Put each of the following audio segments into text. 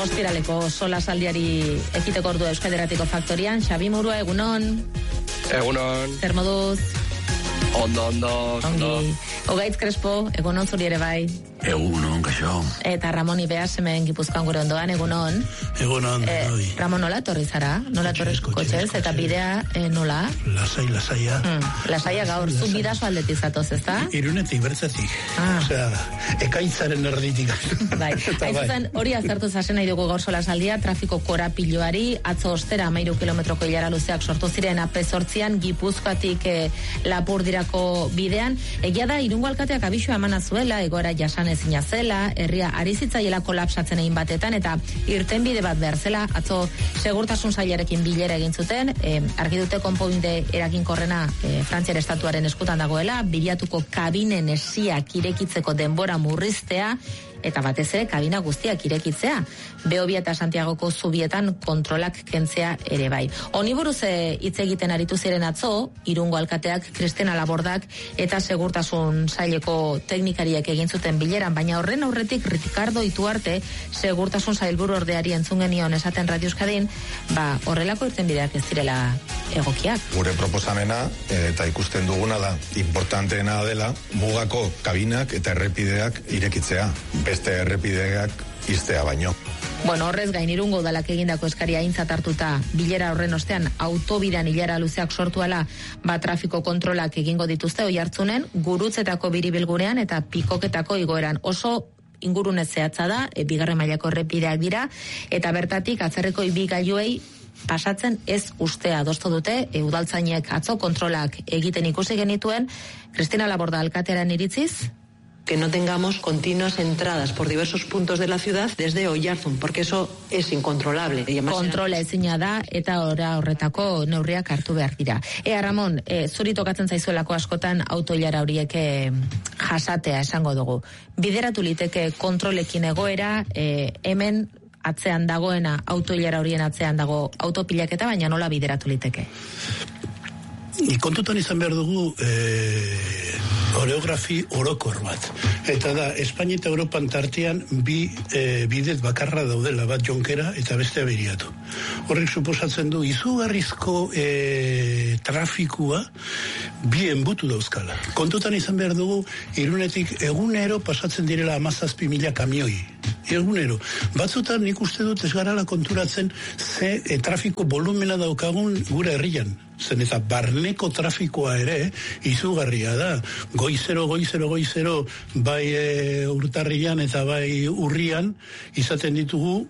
Ostiraleko solasaldiari ekiteko ordua Euskadiratiko Faktorian. Xabi Murua, egunon. Egunon. Zer moduz? Ondo. Ongi. Ogaitz Crespo, egunon zuri ere bai. Egunon, kaixo. Eta Ramon Ibeas, hemen Gipuzkoan gure ondoan, egunon. Egunon. Ramon, nola torri zara? Nola torri kotxez? Eta bidea nola? Lasaia. Lasaia gaur, zu bidazo aldetiz zatoz, ez da? Irunetik, bertzetik. Osea, ekaitzaren erditik. Bai, haizuzen hori azertu zasen nahi dugu gaur solasaldia, trafiko korapiloari, atzo ostera 13 kilometroko ilara luzeak sortu ziren AP8an, Gipuzkoatik Lapurdirako bidean. Egia da, Irungo alkateak abisua emana zuela, egoera jasan ezina zela, herria ari zitzaiela kolapsatzen egin batetan, eta irtenbide bat behar zela, atzo segurtasun sailarekin bilera egin zuten, argi dute konponbide eraginkorrena Frantziar estatuaren eskutan dagoela, bilatuko kabinen esiak irekitzeko denbora murriztea, eta batez ere kabina guztiak irekitzea. Behobia eta Santiagoko zubietan kontrolak kentzea ere bai. Honi buruz hitz egiten aritu ziren atzo, Irungo alkateak, Cristina Labordak eta segurtasun saileko teknikariek egin zuten bileran, baina horren aurretik Ricardo Ituarte, segurtasun sailburu ordeari entzun genion esaten Radio Euskadin, horrelako irtenbideak ez direla egokiak. Gure proposamena eta ikusten duguna da, importanteena dela, mugako kabinak eta errepideak irekitzea, beste errepideak iztea baino. Bueno, horrez gain Irungo udalak egindako eskaria aintzat hartuta, bilera horren ostean autobidean ilara luzeak sortuala, trafiko kontrolak egingo dituzte Oiartzunen, Gurutzetako biribilgunean eta Pikoketako igoeran. Oso ingurune zehatza da, bigarren mailako errepideak dira, eta bertatik atzerreko ibigailuei pasatzen ez ustea adostu dute, udaltzainek atzo kontrolak egiten ikusi genituen. Cristina Laborda alkatearen iritziz, que no tengamos continuas entradas por diversos puntos de la ciudad desde Oiartzun, porque eso es incontrolable. Kontrola ezina da eta horretako neurriak hartu behar dira. Ramon, zuri tokatzen zaizuelako askotan autoilara horiek jasatea esango dugu. Bideratu liteke kontrolekin egoera, hemen atzean dagoena, autoilara horien atzean dago autopilaketa, baina nola bideratu liteke? Kontutan izan behar dugu oreografi orokor bat. Eta da, Espainia eta Europan tartean bi bidet bakarra daudela, bat Jonkera eta beste Abiriatu. Horrek suposatzen du izugarrizko trafikua bi enbutu dauzkala. Kontutan izan behar dugu, Irunetik egunero pasatzen direla 17.000 kamioi. Egunero. Batzutan nik uste dut ez garala konturatzen ze trafiko volumena daukagun gure herrian. Zen eta barneko trafikoa ere izugarria da. Goizero, bai urtarrian eta bai urrian izaten ditugu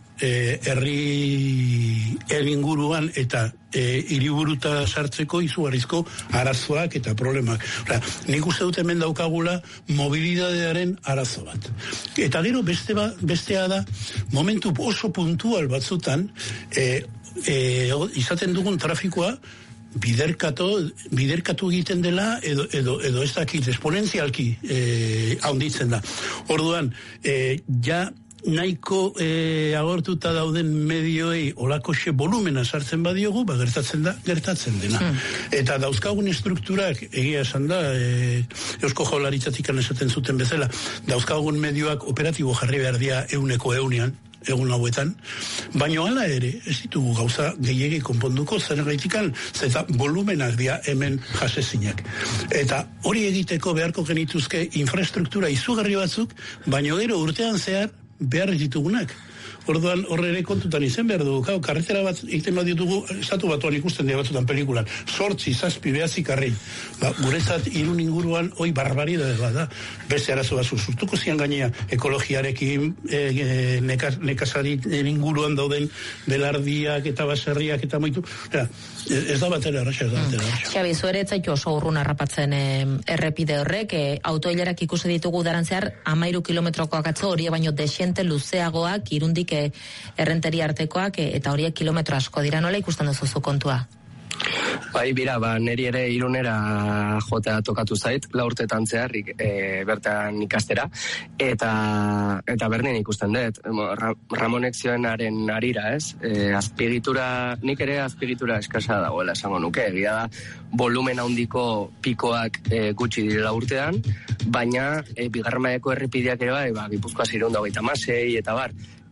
herri inguruan eta hiriburuta sartzeko izugarrizko arazoak eta problemak. Nik uste dut hemen daukagula mobilidadearen arazo bat. Eta gero bestea da, momentu oso puntual batzutan izaten dugun trafikoa biderkatu egiten dela edo ez dakit, esponentzialki handitzen da. Orduan, ja nahiko agortuta dauden medioei olakoxe volumena sartzen badiogu, gertatzen dena. Eta dauzkagun estrukturak, egia esan da, Eusko Jaurlaritzatik esaten zuten bezala, dauzkagun medioak operatibo jarri behar dira 100%, egun hauetan, baina hala ere, ez ditugu gauza gehiegi konponduko, zergaitikan, zeta volumenak dira hemen jasezinak. Eta hori egiteko beharko genituzke infrastruktura izugarri batzuk, baina gero urtean zehar behar ditugunak. Orduan horre ere kontutan izen behar dugu. Karretera bat egiten bat ditugu, estatu batuan ikusten dira batzutan pelikulan. 8, 7, 9 karril. Guretzat Irun inguruan hoi barbaridade bat da. Beste arazo bat surtuko zian gainea ekologiarekin, nekazari inguruan dauden belardiak eta baserriak eta moitu. Ez da batera arraxa, Xabi, zuere etzaitu oso urrun harrapatzen errepide horrek, autoilerak ikusi ditugu darantzear 13 kilometrokoak atzo, hori baino desiente luzeagoak, Irundik errenteri artekoak, eta horiek kilometro asko dira. Nola ikusten duzu kontua? Bai, bira, neri ere Irunera jotea tokatu zait, 4 urtetan zeharrik bertan ikastera, eta berdin ikusten dut, Ramonek zioenaren arira, ez? Nik ere azpiegitura eskasa dagoela esango nuke, egia da, volumen handiko pikoak gutxi direla urtean, baina bigarren mailako errepideak ere bai, Gipuzkoa 626 eta bar,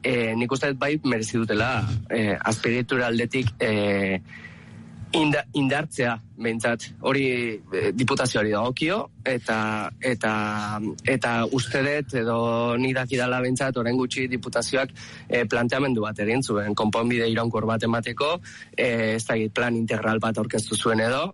nik uste dut bai merezi dutela azpiegitura aldetik indartzea, behintzat, hori diputazioari dagokio, eta uste dut, edo nik dakidala behintzat, orain gutxi diputazioak planteamendu bat egin zuen, konponbide iraunkor bat emateko, ez dakit plan integral bat aurkeztu zuen edo,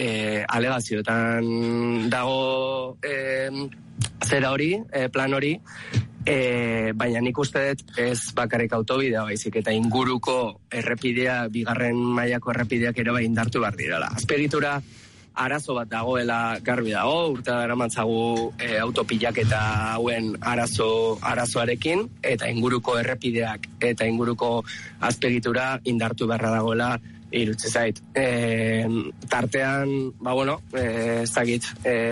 alegazioetan dago zera hori, plan hori, baina nik uste dut ez bakarrik autobidea baizik eta inguruko errepidea, bigarren mailako errepideak ere bai indartu behar direla. Azpiegitura arazo bat dagoela garbi dago, urte daramatzagu autopilaketa hauen arazoarekin, eta inguruko errepideak eta inguruko azpiegitura indartu beharra dagoela irutze zait. Tartean, ez dakit,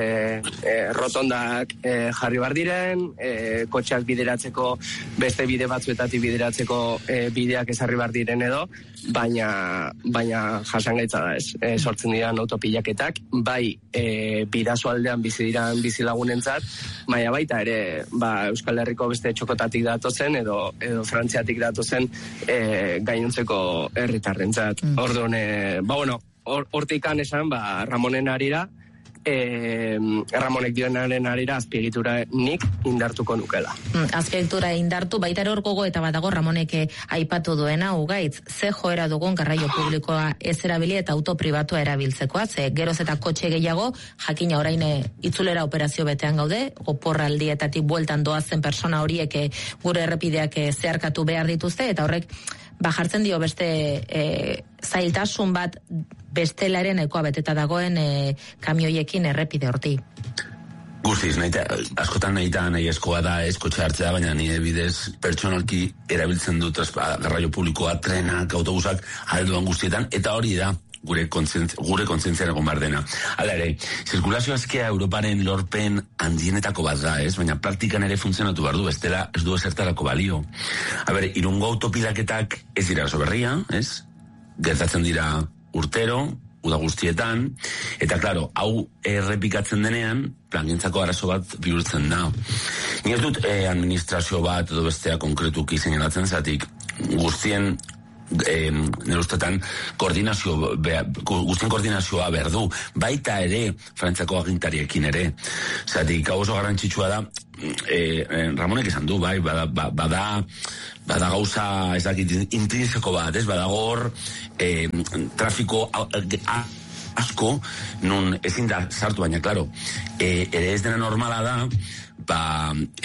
rotondak jarri behar diren, kotxeak bideratzeko, beste bide batzuetatik bideratzeko bideak ezarri behar diren edo, baina jasangaitza da ez. Sortzen diran autopilaketak, bai bidazo aldean bizi diran bizilagunentzat, baina baita ere Euskal Herriko beste txokotatik datozen edo Frantziatik datozen gainontzeko herritarrentzat. Orduan, hortikan esan, Ramonen arira, Ramonek dionaren arira azpiegitura nik indartuko nukela. Azpiegitura indartu, baita ere hor gogo eta badago Ramonek aipatu duena, ugaitz, ze joera dugun garraio publikoa ez erabili eta auto pribatua erabiltzekoa, ze geroz eta kotxe gehiago, jakina orain itzulera operazio betean gaude, oporraldietatik bueltan doazen persona horiek gure errepideak zeharkatu behar dituzte, eta horrek jartzen dio beste zailtasun bat bestelaren ekoa beteta dagoen kamioiekin errepide horti. Guztiz, askotan nahi eskoa da kotxe hartzea, baina nire bidez pertsonalki erabiltzen dut garraio publikoa, trenak, autobusak, aldoan guztietan, eta hori da gure kontzientzian egon behar dena. Hala ere, zirkulazio azkea Europaren lorpen handienetako bat da, baina praktikan ere funtzionatu behar du, bestela ez du ezertarako balio. Irungo autopilaketak ez dira oso berria, gertatzen dira urtero, uda guztietan, eta klaro, hau errepikatzen denean, plangintzako arazo bat bihurtzen da. Ni ez dut administrazio bat edo bestea konkretuki seinalatzen zatik, guztien nire ustetan guztien koordinazioa behar du, baita ere Frantziako agintariekin ere. Zatik, hau oso garrantzitsua da, Ramonek esan du, bai, bada gauza, ez dakit, intrinseko bat, badago hor trafiko asko, nun ezin da sartu, baina, klaro, ere ez dena normala da,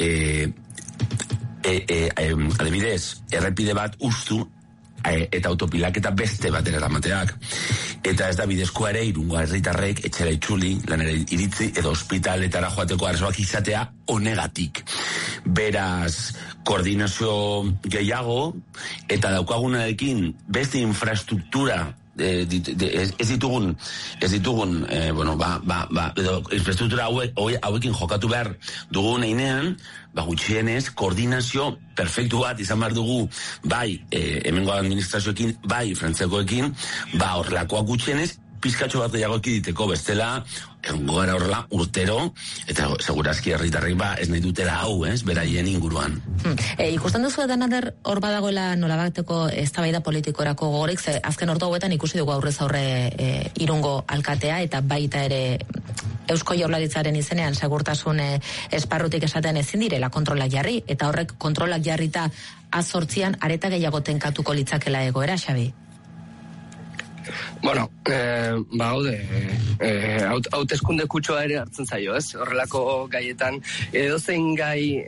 adibidez, errepide bat ustu, eta autopilaketa beste batera eramateak. Eta ez da bidezkoa ere irungo herritarrek etxera itzuli, lanera iritzi edo ospitaletara joateko arazoak izatea honegatik. Beraz, koordinazio gehiago eta daukagunarekin beste infrastruktura ez ditugun edo infrastruktura hauekin jokatu behar dugun einean, gutxienez koordinazio perfektu bat izan behar dugu, bai hemengo administrazioekin, bai frantziakoekin, horrelakoak gutxienez pizkatxo bat gehiago ekiditeko, bestela egongo gara horrela urtero, eta segurazki herritarrek ez nahi dutela hau, beraien inguruan. Ikusten duzu edan hor badagoela nolabateko eztabaida politikorako gogorik, ze azken ordu hauetan ikusi dugu aurrez aurre Irungo alkatea, eta baita ere Eusko Jaurlaritzaren izenean segurtasun esparrutik esaten ezin direla kontrolak jarri, eta horrek kontrolak jarrita azortzian areta gehiago tenkatuko litzakela egoera, Xabi? Bueno, hauteskunde kutsua ere hartzen zaio, horrelako gaietan, edozein gai,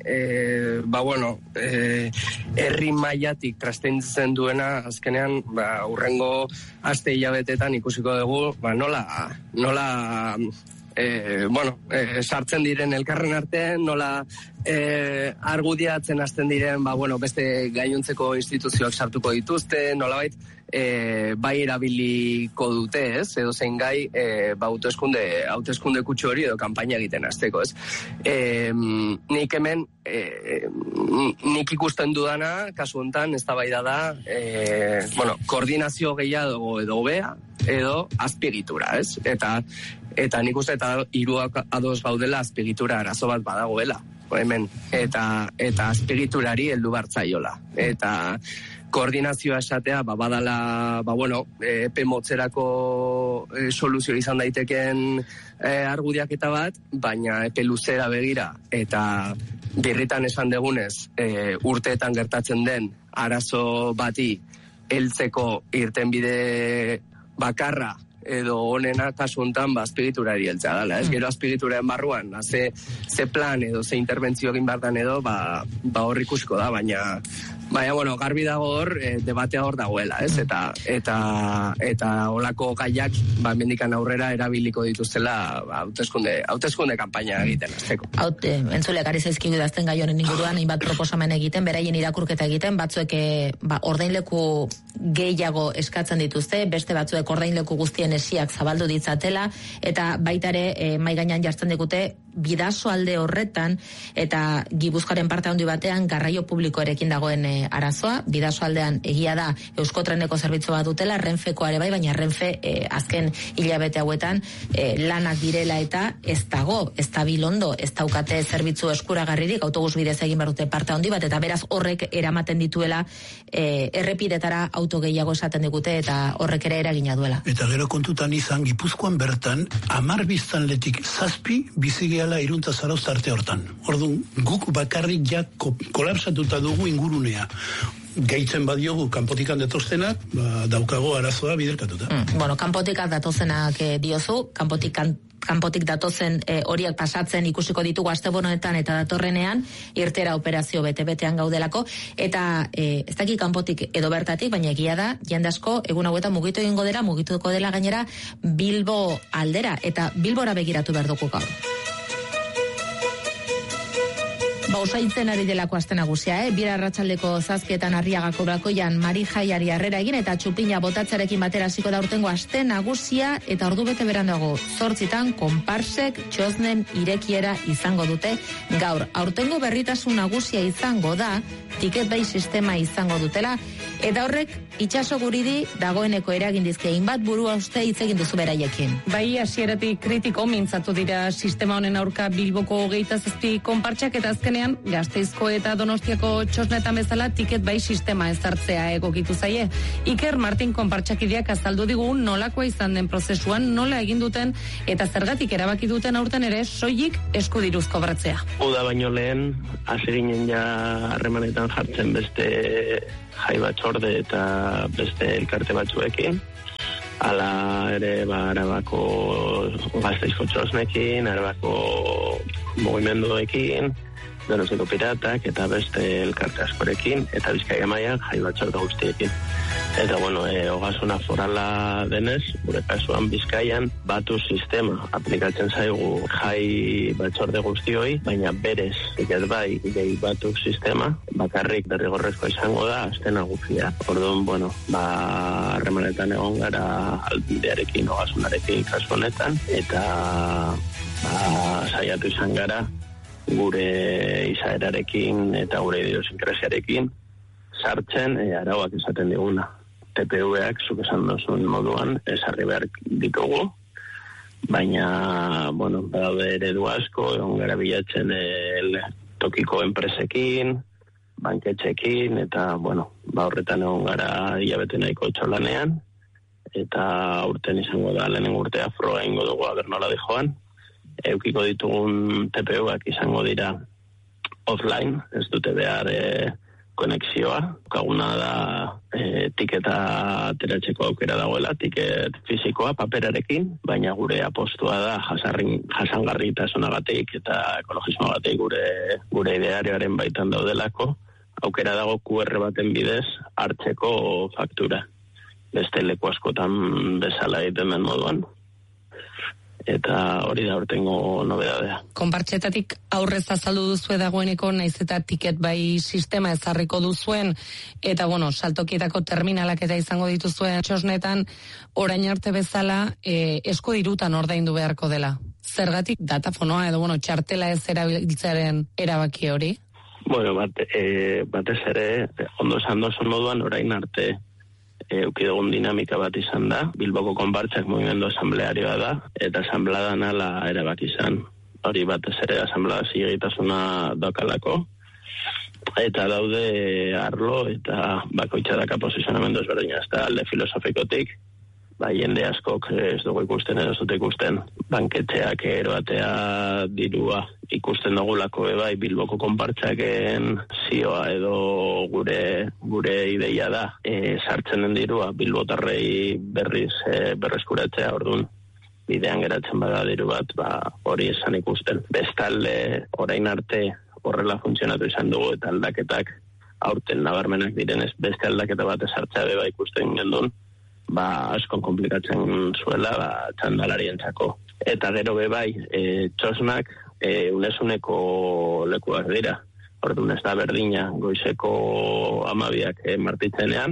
herri mailatik trastentzen duena, azkenean, hurrengo aste hilabetetan ikusiko dugu, nola sartzen diren elkarren artean, nola argudiatzen hasten diren, beste gainontzeko instituzioak sartuko dituzte, nolabait, bai erabiliko dute, edo zein gai, hauteskunde kutsu hori edo kanpaina egiten hasteko, nik hemen, nik ikusten dudana, kasu honetan, eztabaida da, koordinazio gehiago edo hobea, edo azpiegitura, eta Eta nik uste eta hiruak ados gaudela azpiegitura arazo bat badagoela, hemen, eta azpiegiturari heldu bartzaiola. Eta koordinazioa esatea, badala, epe motzerako soluzio izan daiteken argudiaketa bat, baina epe luzera begira, eta birritan esan degunez, urteetan gertatzen den arazo bati heltzeko irtenbide bakarra edo honena kasu hontan azpiegiturari heltzea dela, ez? Gero azpiegituraren barruan, ze plan edo ze interbentzio egin behar dan edo, hor ikusiko da, baina garbi dago hor, debatea hor dagoela, ez? Eta olako gaiak, mendikan aurrera erabiliko dituztela, hauteskunde kanpaina egiten, azteko. Entzuleak ari zaizkigu idazten gai honen inguruan, hainbat proposamen egiten, beraien irakurketa egiten, batzuek ordainleku gehiago eskatzen dituzte, beste batzuek ordainleku guztien esiak zabaldu ditzatela, eta baita ere mahai gainean jartzen digute bidasoalde horretan, eta Gipuzkoaren parte handi batean garraio publikoarekin dagoen arazoa, bidasoaldean egia da Euskotreneko zerbitzu bat dutela, Renfeko ere bai, baina Renfe azken hilabete hauetan lanak direla eta ez dago, ez dabil ondo, ez daukate zerbitzu eskuragarririk, autobus bidez egin behar dute parte handi bat, eta beraz horrek eramaten dituela errepidetara auto gehiago esaten digute, eta horrek ere eragina duela. Eta gero kontutan izan, Gipuzkoan bertan 10 biztanletik 7 bizigeala Irunta Zarauz arte hortan. Orduan, guk bakarrik ja kolapsatuta dugu ingurunea. Gehitzen badiogu kanpotikan datozenak, daukago arazoa biderkatuta. Kanpotik datozenak diozu, kanpotik datozen horiak pasatzen ikusiko ditugu astebonoetan eta datorrenean, irtera operazio bete-betean gaudelako, eta ez dakit kanpotik edo bertatik, baina egia da, jende asko egun hauetan mugituko dela gainera Bilbo aldera, eta Bilbora begiratu behar dugu gaur. Osaitzen ari delako aste nagusia, Bira arratsaldeko 7 Arriagako balkoian Marijaiari harrera egin eta txupina botatzarekin batera hasiko da urtengo aste nagusia, eta ordu bete berandago 8 konparsek txosnen irekiera izango dute gaur. Aurtengo berritasun nagusia izango da tiket bai sistema izango dutela, eta horrek itxaso guridi dagoeneko eragin dizkie hainbat burua uste hitz egin duzu beraiekin. Bai, hasieratik kritiko mintzatu dira sistema honen aurka Bilboko 27 konpartsak, eta azkenean Gasteizko eta Donostiako txosnetan bezala tiket bai sistema ezartzea egokitu zaie. Iker Martin konpartsakideak azaldu digu nolakoa izan den prozesuan, nola egin duten eta zergatik erabaki duten aurten ere soilik eskudiruz kobratzea. Uda baino lehen hasi ginen ja harremanetan jartzen beste jai batzorde eta beste elkarte batzuekin. Hala ere, Arabako Gasteizko txosnekin, Arabako mugimenduekin, Donostiako piratak eta beste elkarte askorekin, eta Bizkaia mailan jai batzorde guztiekin. Eta ogasuna forala denez, gure kasuan Bizkaian batu sistema aplikatzen zaigu jai batzorde guztioi, baina berez tiket bai gehi batu sistema bakarrik derrigorrezkoa izango da aste nagusia. Orduan, harremanetan egon gara Albidearekin, ogasunarekin kasu honetan, eta saiatu izan gara gure izaerarekin eta gure idiosinkrasiarekin sartzen arauak esaten diguna. TPV-ak, zuk esan duzun moduan, esarri behar ditugu, baina, badaude eredu asko, egon gara bilatzen tokiko enpresekin, banketxekin, eta, horretan egon gara hilabete nahiko txolanean, eta urten izango da, lehenengo urtea froga ingo dugu abernola dijoan. Eukiko ditugun TPU-ak izango dira offline, ez dute behar konexioa. Kaguna da tiketa ateratzeko aukera dagoela, tiket fizikoa paperarekin, baina gure apostua da jasangarritasunagatik eta ekologismoagatik gure idearioaren baitan daudelako. Aukera dago QR baten bidez hartzeko faktura. Beste leku askotan bezala egiten den moduan. Eta hori da urtengo nobedadea. Konpartxetatik aurrez azaldu duzue dagoeneko, naiz eta tiket bai sistema ezarriko duzuen, eta saltokietako terminalak eta izango dituzuen txosnetan, orain arte bezala esku dirutan ordaindu beharko dela. Zergatik datafonoa edo txartela ez erabiltzearen erabaki hori? Batez ere, ondo esan dozun moduan orain arte eukidugun dinamika bat izan da. Bilboko konpartsak mugimendu asamblearioa da, eta asambladan ala erabaki izan. Hori batez ere asamblea zilegitasuna daukalako. Eta daude arlo eta bakoitzadaka posizionamendu ezberdina, ez da alde filosofikotik, jende askok ez dugu ikusten edo zute ikusten banketxeak eroatea dirua ikusten dugulako bai Bilboko konpartzaken zioa edo gure ideia da sartzen den dirua Bilbotarrei berriz berreskuratzea, orduan bidean geratzen bada diru bat, hori esan ikusten. Bestalde orain arte horrela funtzionatu izan dugu eta aldaketak aurten nabarmenak direnez beste aldaketa bat esartzea beba ikusten gendun, askon komplikatzen zuela txandalarientzako. Eta gero bebai, txosnak unesuneko lekuak dira. Orduan ez da berdina goizeko 12 martitzenean,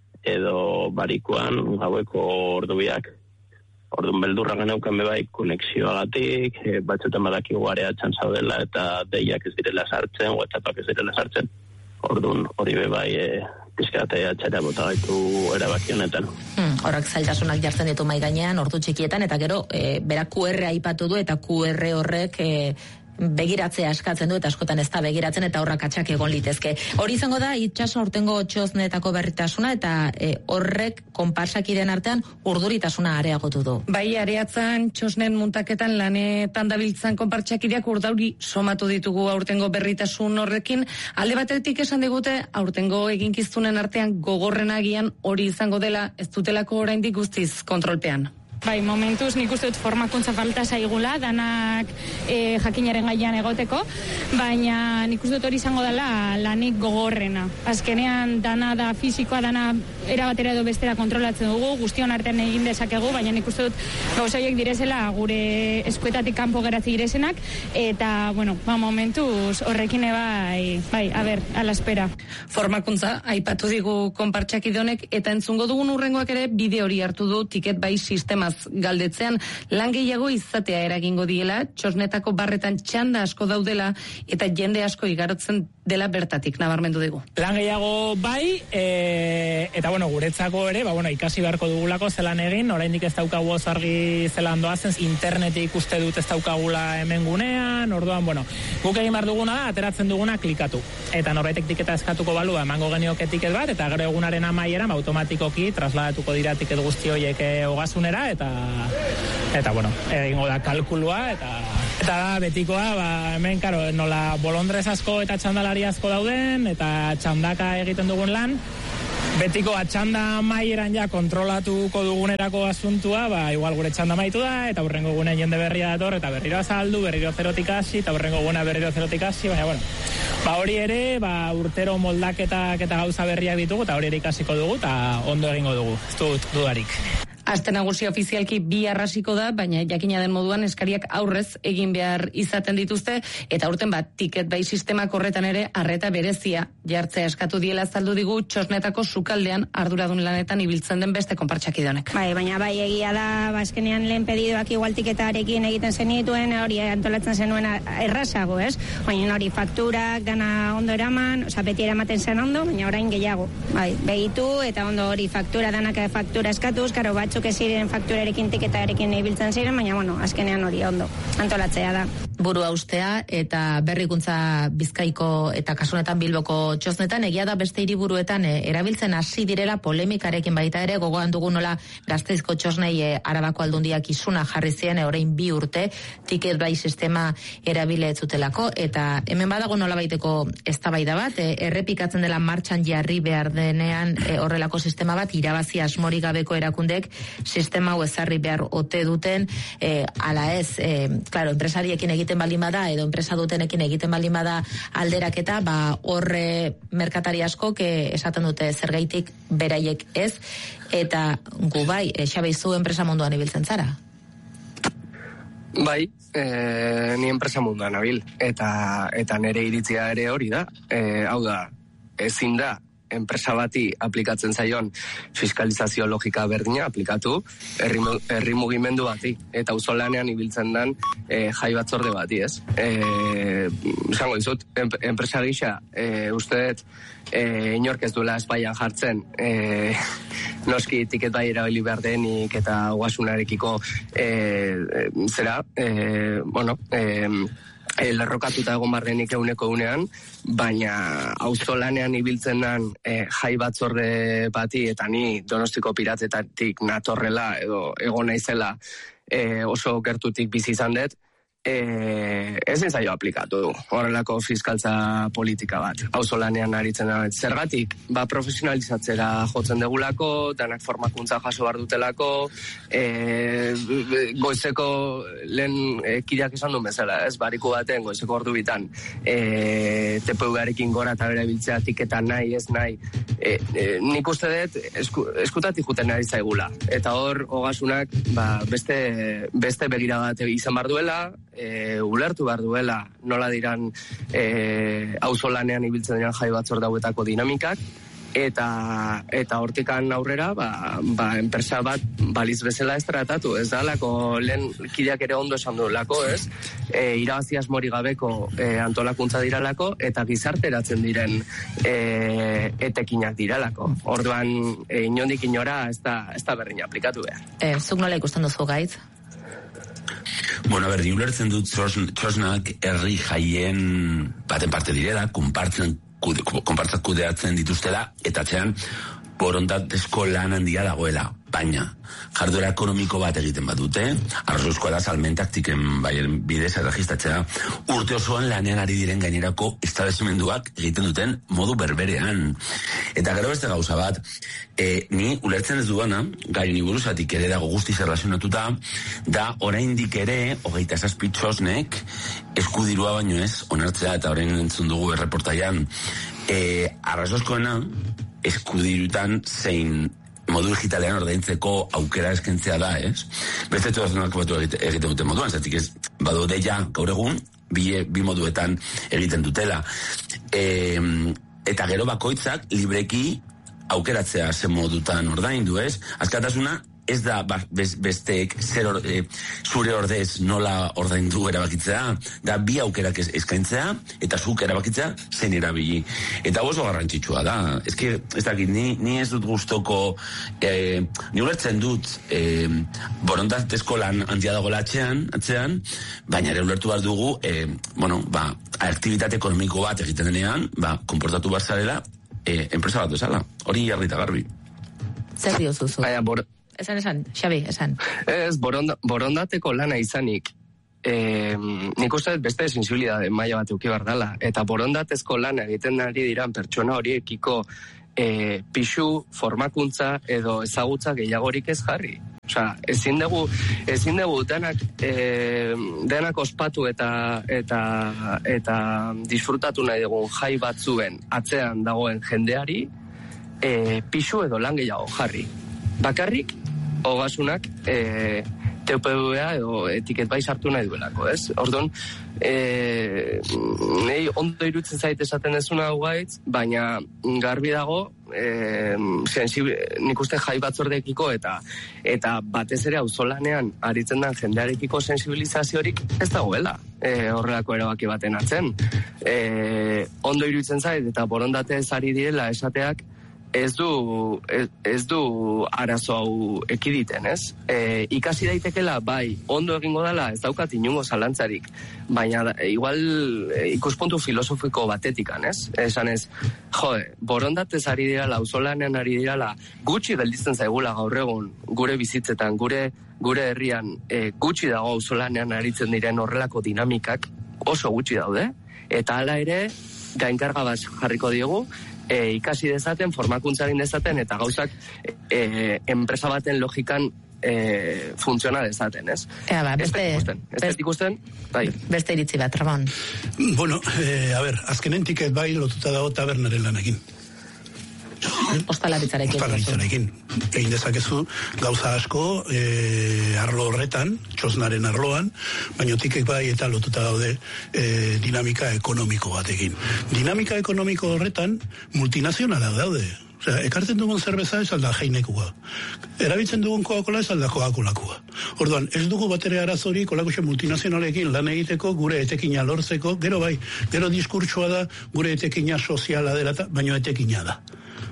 edo barikuan gaueko ordubiak. Orduan beldurra geneukan bebai konexioagatik, batzutan badakigu areatzen zaudela eta deiak ez direla sartzen, WhatsAppak ez direla sartzen. Orduan hori bebai pizkate atxera bota gaitu erabaki honetan. Horrak zailtasunak jartzen ditu mai gainean, ordu txikietan, eta gero berak QR aipatu du, eta QR horrek begiratzea eskatzen du, eta askotan ez da begiratzen, eta horrak atxak egon litezke. Hori izango da, itxaso aurtengo txosnetako berritasuna, eta horrek konparsakideen artean urduritasuna areagotu du. Bai, areatzen txosnen muntaketan lanetan dabiltzan konpartsakideak urdauri somatu ditugu aurtengo berritasun horrekin. Alde batetik esan digute, aurtengo eginkiztunen artean gogorrenagian hori izango dela, ez dutelako oraindik guztiz kontrolpean. Bai, momentuz nik uste dut formakuntza falta zaigula, danak jakinaren gaian egoteko, baina nik uste dut hori izango dela lanik gogorrena. Azkenean dana da fisikoa, dana erabatera edo bestera kontrolatzen dugu, guztion artean egin dezakegu, baina nik uste dut gauzaiek direzela gure eskuetatik kanpo geratzi direzenak, eta, momentuz horrekin bai, ala espera. Formakuntza, aipatu digu konpartsakide honek, eta entzungo dugun urrengoak ere bide hori hartu du tiket bai sistema galdetzean lan gehiago izatea eragingo diela, txosnetako barretan txanda asko daudela eta jende asko igarotzen dela bertatik, nabarmendu digu. Lan gehiago bai, eta guretzako ere, ikasi beharko dugulako zelan egin, oraindik ez daukagu oso argi zelan doazen, internetik ikuste dut ez daukagula hemen gunean, orduan, guk egin behar duguna da, ateratzen duguna klikatu. Eta norbaitek tiketa eskatuko balu, emango genioke tiket bat, eta gero egunaren amaieran automatikoki trasladatuko dira tiket guzti horiek ogasunera, eta egingo da kalkulua, eta da betikoa, hemen, nola bolondrez asko eta txandalari asko dauden, eta txandaka egiten dugun lan, betiko txanda maieran ja kontrolatuko dugunerako asuntua, igual gure txanda maitu da, eta hurrengo gune jende berria dator, eta berriro azaldu, berriro zerotik hasi, eta hurrengo gune berriro zerotik hasi, baina hori ere, urtero moldaketak eta gauza berriak ditugu, eta hori ere ikasiko dugu, eta ondo egingo dugu, ez dut dudarik. Aste nagusi ofizialki bi arrasiko da, baina jakina den moduan eskariak aurrez egin behar izaten dituzte, eta aurten tiket bai sistemak horretan ere arreta berezia jartzea eskatu diela azaldu digu txosnetako sukaldean arduradun lanetan ibiltzen den beste konpartsakide honek. Baina egia da, azkenean lehen pedidoak igual tiketarekin egiten zenituen, hori antolatzen zenuen errazago, ez? Baina hori fakturak dana ondo eraman, beti eramaten zen ondo, baina orain gehiago. Begitu, eta ondo hori faktura danak faktura eskatuz, karo batzuk ez ziren fakturarekin tiketarekin ibiltzen ziren, baina azkenean hori ondo antolatzea da. Burua ustea eta berrikuntza Bizkaiko eta kasunetan Bilboko txosnetan, egia da beste hiriburuetan erabiltzen hasi direla polemikarekin baita ere, gogoan dugu nola Gasteizko txosnei Arabako Aldundiak isuna jarri zien orain 2 urte tiket bai sistema erabile zutelako, eta hemen badago nola baiteko eztabaida bat, errepikatzen dela martxan jarri behar denean horrelako sistema bat, irabazi asmorik gabeko erakundek sistema hau ezarri behar ote duten, ala ez, enpresariekin egiten baldin bada, edo enpresa dutenekin egiten baldin bada alderaketa, horre merkatari askok esaten dute zergaitik beraiek ez, eta gu bai, Xabeizu enpresa munduan ibiltzen zara? Bai, ni enpresa munduan nabil, eta nire iritzia ere hori da, hau da, ezin da, enpresa bati aplikatzen zaion fiskalizazio logika berdina aplikatu herri mugimendu bati, eta auzolanean ibiltzen den jai batzorde bati, ez? Esango dizut, enpresa gisa, uste dut, inork ez duela espaian jartzen, noski tiket bai erabili behar denik eta ogasunarekiko lerrokatuta egon barrenik egunean, baina auzolanean ibiltzen den jai batzorde bati, eta ni Donostiko Piratetatik natorrela edo egon naizela oso gertutik bizi izan dut, ezin zaio aplikatu horrelako fiskaltza politika bat. Auzolanean aritzen da. Zergatik, profesionalizatzera jotzen degulako, danak formakuntza jaso behar dutelako, goizeko lehen kideak esan duen bezala, ez? Bariko baten, goizeko ordu bitan, TPV-arekin gora eta bere biltzeatik eta nahi, ez nahi. Nik uste dut, eskutatik juten ari zaigula. Eta hor, ogasunak, beste begira bat izan behar duela, ulertu behar duela nola diran auzolanean ibiltzen diran jai batzorde hauetako dinamikak, eta hortikan aurrera enpresa bat baliz bezala ez tratatu, ez da lako lehen kideak ere ondo esan duelako, ez? Irabazi asmori gabeko antolakuntza diralako eta gizarteratzen diren etekinak diralako. Orduan, inondik inora ez da berdina aplikatu behar. Zuk nola ikusten duzu gaitz? Bueno, ni ulertzen dut txosnak herri jaien baten parte direla, konpartzat kudeatzen dituztela, eta atzean borondatezko lan handia dagoela. Baina, jarduera ekonomiko bat egiten badute, arrazoizkoa da salmentak tiken baien bidez erregistratzea, urte osoan lanean ari diren gainerako establezimenduak egiten duten modu berberean. Eta gero beste gauza bat, ni ulertzen ez duana, gai honi buruzatik ere dago guztiz erlazionatuta, da oraindik ere, 27 txosnek, eskudirua baino ez, onartzea, eta orain entzun dugu erreportaian, arrazoizkoena, eskudirutan zein modu digitalean ordaintzeko aukera eskentzea da, ez? Beste txosnak batu egiten duten moduan, zatik ez, badu deia, gaur egun, bi moduetan egiten dutela. Eta gero bakoitzak libreki aukeratzea zen modutan ordaindu, ez? Askatasuna ez da besteek zure ordez nola ordaindu erabakitzea, da bi aukerak eskaintzea eta zuk erabakitzea zen erabili. Eta oso garrantzitsua da. Ez dakit, ni ez dut gustoko, ni ulertzen dut borondatezko lan handia dagoela atzean, baina ere ulertu behar dugu, aktibitate ekonomiko bat egiten denean, konportatu behar zarela, enpresa bat bezala. Hori jarrita garbi. Zer diozuzu? Esan, Xabi, esan. Ez, borondateko lana izanik, nik uste beste sensibilidade maila bat euki behar dela, eta borondatezko lana egiten ari diran pertsona horiekiko pixu, formakuntza edo ezagutza gehiagorik ez jarri. Osea, ezin dugu denak ospatu eta disfrutatu nahi dugun jai batzuen atzean dagoen jendeari pixu edo lan gehiago jarri. Bakarrik, ogasunak TPV-a edo etiket bai sartu nahi duelako, ez? Orduan, nahi ondo irutzen zait esaten dezuna hau gaitz, baina garbi dago, nik uste jai batzordekiko eta batez ere auzolanean aritzen den jendearekiko sensibilizaziorik ez dagoela horrelako erabaki baten atzen. Ondo irutzen zait eta borondatez ari direla esateak, ez du arazo hau ekiditen, ez? Ikasi daitekela, bai, ondo egingo dela, ez daukat inungo zalantzarik, baina igual ikuspuntu filosofiko batetikan, ez? Esan ez, borondatez ari dirala, auzolanean ari dirala, gutxi gelditzen zaigula gaur egun, gure bizitzetan, gure herrian, gutxi dago auzolanean aritzen diren horrelako dinamikak, oso gutxi daude, eta hala ere, gainkarga bat jarriko diogu, ikasi dezaten, formakuntzaren dezaten, eta gauzak enpresa baten logikan funtziona dezaten, ez? Ez ikusten, bai. Beste iritzi bat, Ramon. Bueno, azkenen tiket bai lotuta dago tabernaren lanakin. Ostalaritzarekin. Egin dezakezu gauza asko arlo horretan, txosnaren arloan, baina tikek bai eta lotuta daude dinamika ekonomiko batekin. Dinamika ekonomiko horretan multinazionala daude. Osea, ekartzen dugun zerbeza ez alda Heinekua. Erabiltzen dugun Coca-Cola ez alda Coca-Colakua. Orduan, ez dugu batere arazori kolakuxe multinazionalekin lan egiteko, gure etekina lortzeko, gero diskurtsoa da, gure etekina soziala dela, baina etekina da.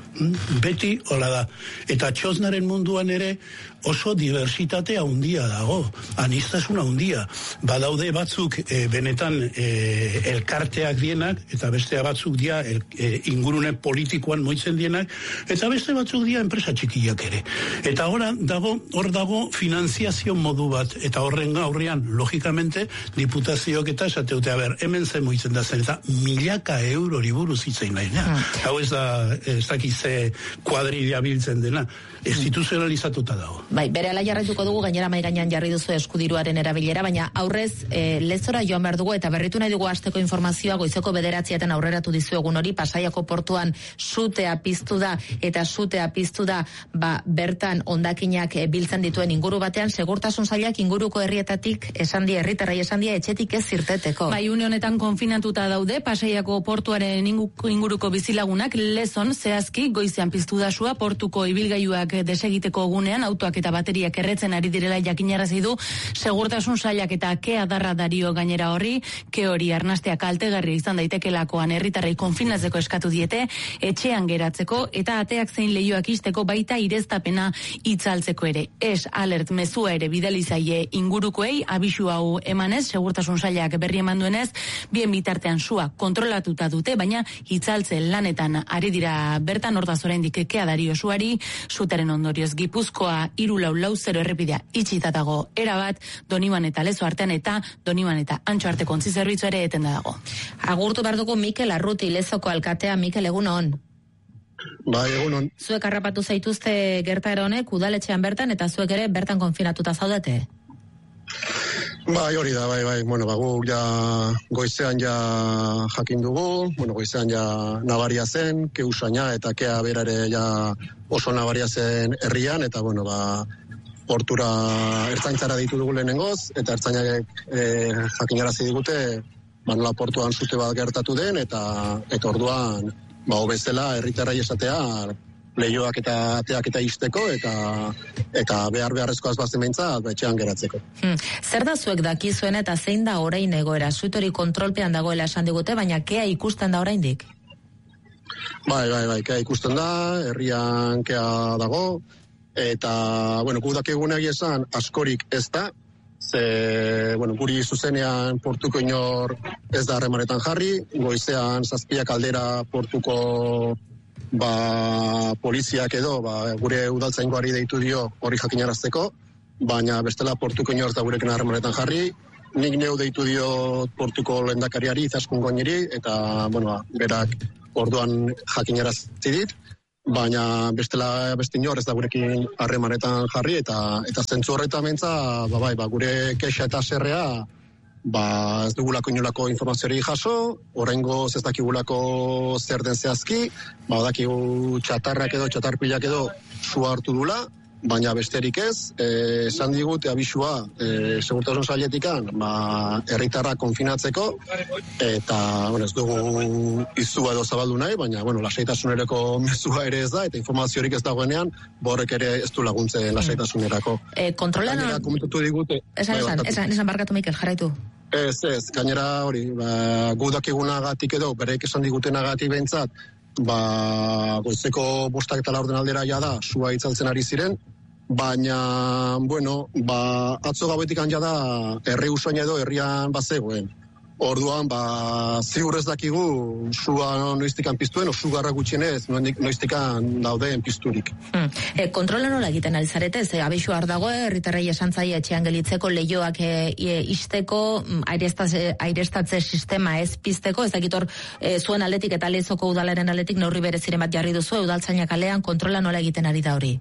Beti hola da. Eta txosnaren munduan ere oso diversitate handia dago, aniztasuna handia. Badaude batzuk benetan elkarteak dienak, eta beste batzuk dia ingurune politikoan moitzen dienak, eta beste batzuk dia enpresa txikiak ere. Eta hor dago finanziazio modu bat, eta horren aurrean, logikamente, diputazioak eta esateute, hemen zen moitzen da zen, eta milaka eurori buruz itzein nahi. Hau ez dakiz kuadrilla biltzen dena, instituzionalizatuta dago. Bai, bere ala jarraituko dugu, gainera mai gainean jarri duzu eskudiruaren erabilera, baina aurrez lezora joan behar dugu, eta berritu nahi dugu asteko informazioa, goizeko 9 aurreratu dizuegun hori, Pasaiako portuan sutea piztu da, eta sutea piztu da, bertan hondakinak biltzen dituen inguru batean, segurtasun sailak inguruko herrietatik herritarrei esan die etxetik ez zirteteko. Bai, une honetan konfinatuta daude, Pasaiako portuaren inguruko bizilagunak, Lezon zehazki goizean piztu da sua, portuko ibilgailuak desegiteko gunean, autoak eta bateriak erretzen ari direla jakinarazi du, segurtasun sailak eta kea darra dario gainera horri, ke hori arnastea kaltegarria izan daitekelakoan herritarrei konfinatzeko eskatu diete, etxean geratzeko eta ateak zein leihoak isteko baita ireztapena itzaltzeko ere. Alert mezua ere bidali zaie ingurukoei, abisu hau emanez, segurtasun sailak berri eman duenez, bien bitartean sua kontrolatuta dute, baina itzaltzen lanetan ari dira bertan, ordaz oraindik kea dario suari, sutaren ondorioz Gipuzkoa 3440 errepidea itxita dago erabat, Doniban eta Lezo artean eta Doniban eta Antxo arteko ontzi zerbitzu ere etenda dago. Agurtu behar dugu Mikel Arruti, Lezoko alkatea. Mikel, egunon. Bai, egunon. Zuek harrapatu zaituzte gertaera honek udaletxean bertan, eta zuek ere bertan konfinatuta zaudete? Bai, hori da, bai. Guk ja goizean ja jakin dugu, goizean ja nabaria zen, ke usaina eta kea berare ja oso nabaria zen herrian, eta portura ertzaintzara ditu dugu lehenengoz, eta ertzainak jakinarazi digute, nola portuan zute bat gertatu den, eta orduan, bezala herritarrei esatea, lehioak eta ateak eta isteko, eta beharrezkoaz bazen behintzat, etxean geratzeko. Zer da zuek dakizuen eta zein da orain egoera? Zuitori kontrolpean dagoela esan digute, baina kea ikusten da oraindik? Bai, kea ikusten da, herrian kea dago, eta, gu dakigunak esan askorik ez da, guri zuzenean portuko inor ez da harremanetan jarri, goizean 7 aldera portuko poliziak edo gure udaltzaingoari deitu dio hori jakinarazteko, baina bestela portuko inor da gurekin harremanetan jarri, nik neu deitu dio portuko lehendakariari, Izaskun Goñiri, eta berak orduan jakinarazti dit, baina bestela beste inor ez da gurekin harremanetan jarri, eta zentzu horretan mentza, gure kexa eta serrea, ez dugulako inolako informaziori jaso, oraingoz ez dakigulako zer den zehazki, dakigu txatarrak edo txatarpilak edo sua hartu dula, baina besterik ez, esan digut abisua segurtasun sailetikan herritarra konfinatzeko, eta ez dugu izua edo zabaldu nahi, baina lasaitasunerako mezua ere ez da, eta informaziorik ez dagoenean, borrek ere ez du laguntzen lasaitasunerako. Kontrolan... Gainera, komentatu digute... Esan barkatu, Mikel, jarraitu. Ez, gainera hori, gu dakigunagatik edo, bereik esan digutenagatik behintzat, goizeko 5 eta 4 aldera ja da, sua itzaltzen ari ziren, baina, atzo gauetik ja da, herri usaina edo herrian bazegoen. Orduan, ziur ez dakigu sua noiztikan piztuen, o sugarra gutxienez noiztikan dauden pizturik. Kontrola nola egiten alizarete, abisu dago, herritarrei esan zaie etxean gelitzeko, lehioak isteko, airestatze sistema ez pizteko, ez dakitor zuen aldetik eta Lezoko udalaren aldetik neurri bereziren bat jarri duzu, udaltzainak alean, kontrola nola egiten ari da hori?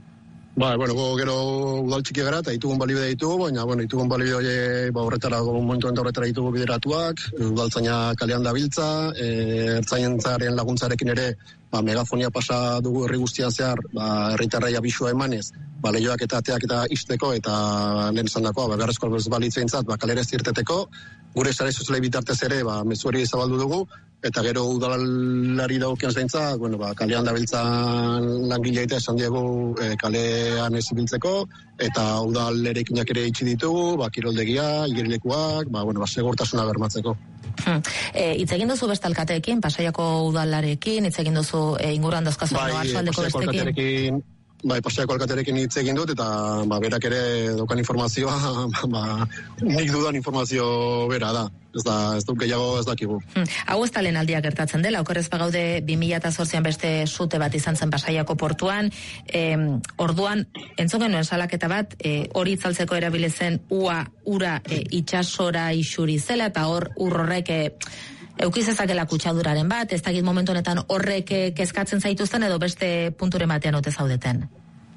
Gero udal txiki gara eta ditugun balibide ditugu, baina ditugun balibide horretara ditugu bideratuak, udaltzaina kalean dabiltza, ertzainentzaren laguntzarekin ere megafonia pasa dugu herri guztian zehar, herritarrei abisua emanez, lehioak eta ateak eta ixteko, eta lehen esan dako, beharrezko balitzeintzat, kalera ez irteteko, gure sare sozialei bitartez ere, mezu hori zabaldu dugu, eta gero udalari dagokian zaintza, kalean dabiltzan langilea eta esan diegu kalean ez ibiltzeko, eta udal erekinak ere itxi ditugu, kiroldegia, igerilekuak, segurtasuna bermatzeko. Hitz egin duzu beste alkateekin, Pasaiako udalarekin, hitz egin duzu inguruan dazkazu Oarsoaldeko besteekin? Pasaiako alkaterekin hitz egin dut, eta berak ere daukan informazioa, nik dudan informazio bera da. Ez duk gehiago ez dakigu. Hau ez talen aldia gertatzen dela, okerrez bagaude 2008an beste sute bat izan zen Pasaiako portuan, orduan, entzun genuen salaketa bat, hori itzaltzeko erabilezen ura itxasora isuri zela, eta horrek eukizezakela kutsaduraren bat, ez dakit momentu honetan horrek kezkatzen zaituzten edo beste punturen batean ote zaudeten?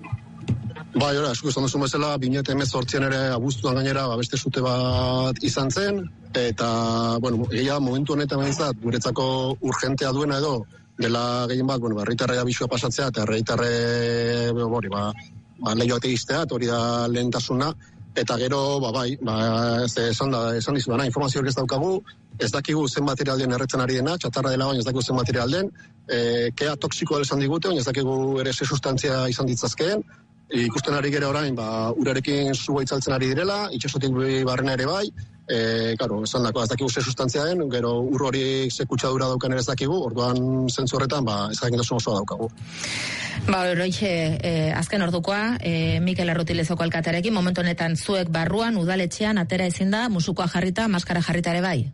Esku esan duzu bezala, 2018an ere abuztuan gainera beste sute bat izan zen, eta, momentu honetan behintzat, guretzako urgentea duena edo, dela gehien bat, herritarrei abisua pasatzea, eta herritarre, lehioak egistea, hori da lehentasuna, eta gero, esan dizu, informazio hori ez daukagu, ez dakigu zen material den erretzen ari dena, txatarra dela baina ez dakigu zen material den, kea toksikoa esan digute, baina ez dakigu ere ze sustantzia izan ditzazkeen, ikusten ari gero orain, urarekin sua itzaltzen ari direla, itxasotik barrena ere bai, esan dako, ez dakigu ze sustantzia den, gero ur hori ze kutsadura daukan ere ez dakigu, orduan zentzu horretan, ez dakintasun osoa daukagu. Horoixe, azken ordukoa, Mikel Arruti Lezoko alkatearekin, momentu honetan zuek barruan, udaletxean, atera ezin da, musukoa jarrita, maskara jarrita ere bai?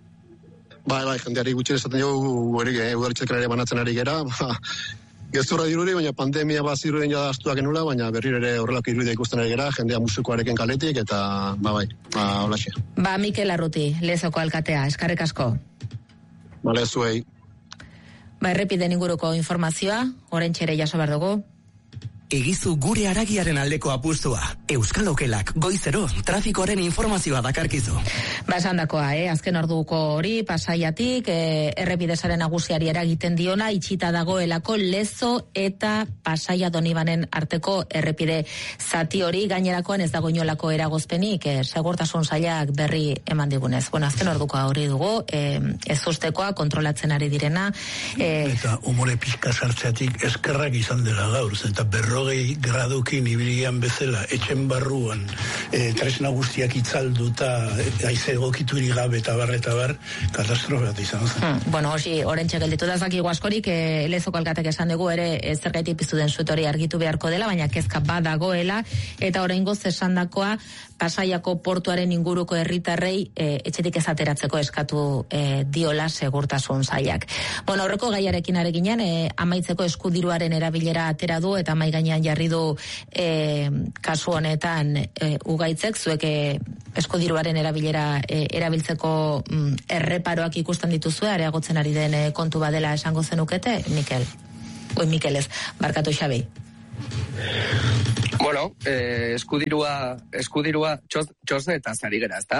Jendeari gutxi esaten dugu, udaletxeak ere banatzen ari gera, gezurra diruri, baina pandemia baziruden jada astuak genula, baina berriro ere horrelako irudia ikusten ari gera, jendea musikoarekin kaletik, eta holaxe. Mikel Arruti Lezoko alkatea, eskerrik asko. Zuei. Errepiden inguruko informazioa, oraintxe ere jaso behar dugu. Egizu gure haragiaren aldeko apustua. Euskal Okelak goizero trafikoaren informazioa dakarkizu. Esandakoa, azken orduko hori, Pasaiatik, errepidesaren nagusiari eragiten diona, itxita dagoelako Lezo eta Pasaia Donibanen arteko errepide zati hori, gainerakoan ez dago inolako eragozpenik, segurtasun sailak berri eman digunez. Azken orduko hori dugu, ez ustekoa, kontrolatzen ari direna. Eta umore pixka sartzeatik eskerrak izan dela gaur, eta 40 gradukin ibilian bezala, etxen barruan, tresna guztiak itzalduta, aize egokiturik gabe eta bar, katastrofe bat izan zen. Hoxi, orentxe gelditu da zaki guaskorik, Lezoko alkatek esan dugu ere, zergaitik piztu den zuet hori argitu beharko dela, baina kezka badagoela, eta oraingoz esandakoa, Pasaiako portuaren inguruko herritarrei etxetik ez ateratzeko eskatu diola segurtasun sailak. Aurreko gaiarekin areginan, amaitzeko eskudiruaren erabilera atera du eta mai gainean jarri du kasu honetan ugaitzek, zuek eskudiruaren erabilera erabiltzeko erreparoak ikusten dituzue, areagotzen ari den kontu badela esango zenukete, Mikel ez, barkatu Xabi. Eskudirua txosnetaz ari gera, ezta?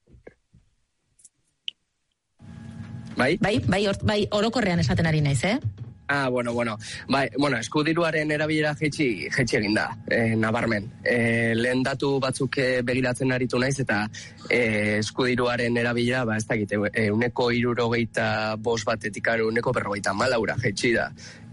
Bai, orokorrean esaten ari naiz, eskudiruaren erabilera jetxi egin da, nabarmen. Lehen datu batzuk begiratzen aritu naiz, eta eskudiruaren erabilera, ez dakit, 165 batetik 154 jetxi da.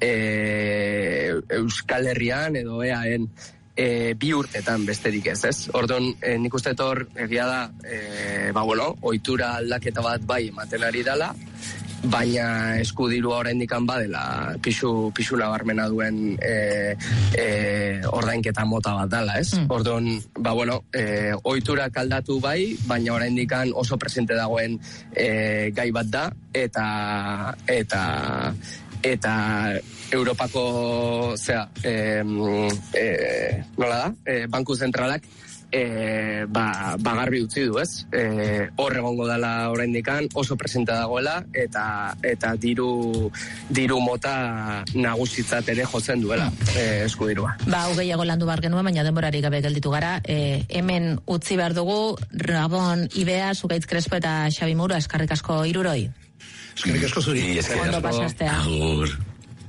Euskal Herrian edo EAen 2 urtetan besterik ez? Orduan, nik uste hor egia da, ohitura aldaketa bat bai ematen ari dela, baina eskudirua oraindik badela pisu nabarmena duen ordainketa mota bat dela, ez? Orduan, ohiturak aldatu bai, baina oraindik oso presente dagoen gai bat da, eta Europako nola da? Banku zentralak garbi utzi du, ez? Hor egongo dela oraindikan, oso presente dagoela, eta diru mota nagusitzat ere jotzen duela eskudirua. Hau gehiago landu behar genuen, baina denborari gabe gelditu gara. Hemen utzi behar dugu, Rabon Ibea, Zugaitz Crespo eta Xabi Muro, eskerrik asko hiruroi. Eskerrik asko zuri. Ondo pasastea. Agur.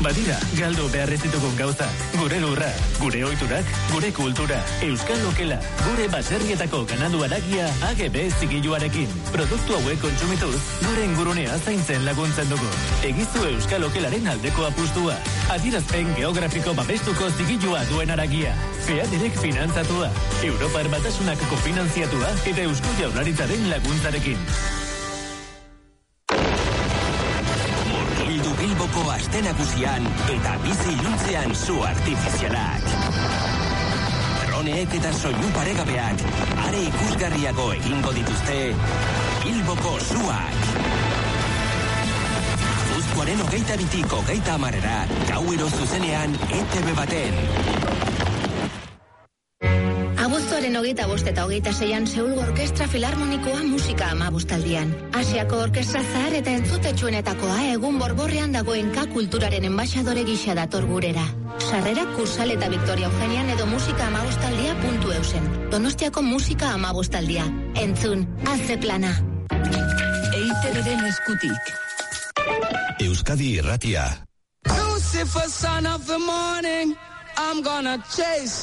Badira, galdu behar ez ditugun gauza. Gure lurra, gure ohiturak, gure kultura. Euskal Okela, gure baserrietako ganadu haragia AGB zigiluarekin. Produktu hauek kontsumituz, gure ingurunea zaintzen laguntzen dugu. Egizu Euskal Okelaren aldeko apustua. Adierazpen geografiko babestuko zigilua duen haragia. FEADERek finantzatua. Europar Batasunak kofinantziatua eta Eusko Jaurlaritzaren laguntzarekin. Murgildu Bilboko aste nagusian eta bizi iluntzean zu artifizialak. Droneek eta soinu paregabeak are ikusgarriago egingo dituzte Bilboko zuak. Abuztuaren 22-tik 30-era gauero zuzenean ETV baten. Abuztuaren 25 eta 26an Seulgo Orkestra Filarmonikoa musika 15aldian. Asiako orkestra zahar eta entzutetsuenetakoa egun borborrean dagoen kulturaren enbaixadore gisa dator gurera. Sarrera Kursal eta Victoria Eugenian edo musika 15aldia.eusen. Donostiako musika 15aldia. Entzun, azze plana. EITB-den eskutik. Euskadi Irratia. Lucifer, son of the morning, I'm gonna chase